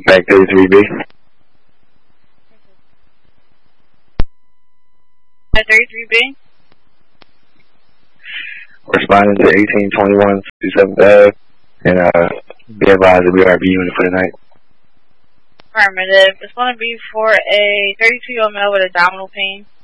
Back 33B. At 33B. Responding to 1821 27th Ave, and be advised that we are unit for the night. Affirmative. It's going to be for a 32-year-old male with abdominal pain.